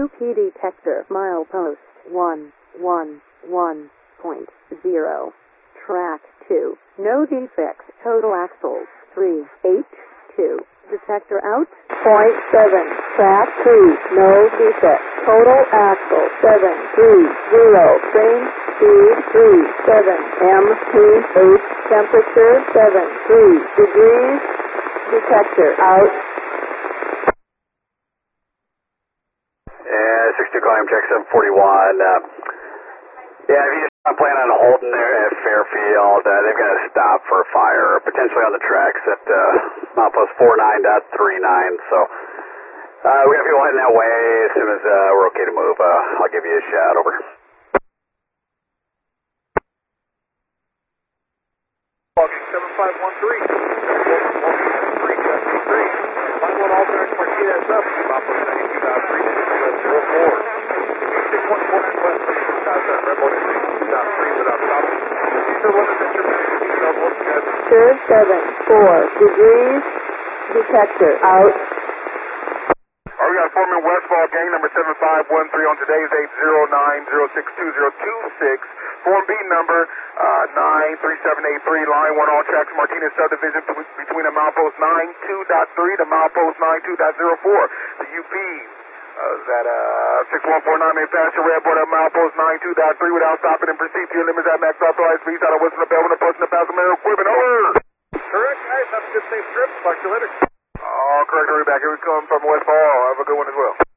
UP detector, milepost 111.0. Track 2. No defects. Total axles 382. Detector out. Point 7. Track 2. No defects. Total axle 730. Train speed 37. MP8. Temperature 73 degrees. Detector out. 62 climb check 741. Yeah, if you just plan on holding there at Fairfield, they've got to stop for a fire, potentially on the tracks at milepost 49.39. So we got people heading that way. As soon as we're okay to move, I'll give you a shout. Over. Walking 7513. Walking 373. Line 1 alternate Martinez up. Milepost 92.3. 04. 6149 west. Red Bull 3 without stopping. These are limits that you're managing. Details once again. 274 degrees. Detector out. All right, we got Foreman Westfall, gang number 7513 on today's 809062026. Form B number 93783, line 1 all tracks, Martinez subdivision between the milepost 92.3 to milepost 92.04. The UP that 6149 may pass your red board at milepost 92.3 without stopping and proceed to your limits at max authorized speeds out of Western Belleville approaching the passenger equipment. Over! Correct, guys. Have a good safe trip. Talk to you later. Correct. Hurry back. Here we come from Westfall. Have a good one as well.